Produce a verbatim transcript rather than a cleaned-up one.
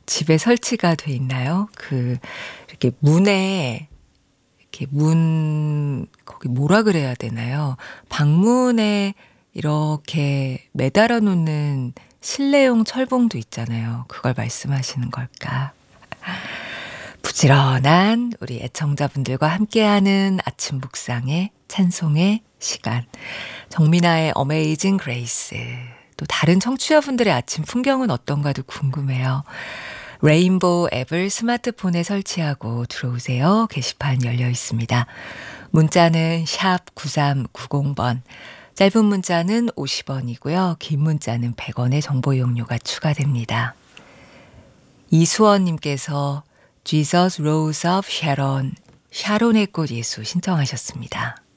집에 설치가 돼 있나요? 그 이렇게 문에 이렇게 문 거기 뭐라 그래야 되나요? 방문에 이렇게 매달아 놓는 실내용 철봉도 있잖아요. 그걸 말씀하시는 걸까? 부지런한 우리 애청자분들과 함께하는 아침 묵상의 찬송의 시간. 정민아의 어메이징 그레이스. 또 다른 청취자분들의 아침 풍경은 어떤가도 궁금해요. 레인보우 앱을 스마트폰에 설치하고 들어오세요. 게시판 열려 있습니다. 문자는 샵 구삼구공 번. 짧은 문자는 오십 원이고요. 긴 문자는 백 원의 정보 이용료가 추가됩니다. 이수원님께서 Jesus Rose of Sharon, 샤론의 꽃 예수 신청하셨습니다.